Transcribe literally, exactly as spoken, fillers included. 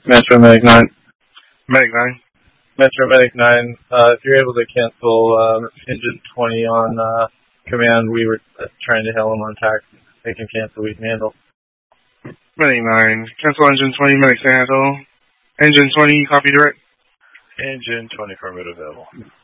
Metro Medic nine. Medic nine. Metro Medic nine, uh, if you're able to cancel um, engine twenty on uh, command, we were trying to hail them on tax. They can cancel, we can handle. Medic nine. Cancel engine twenty, medic can handle. Engine twenty, copy direct. Engine twenty, permit available.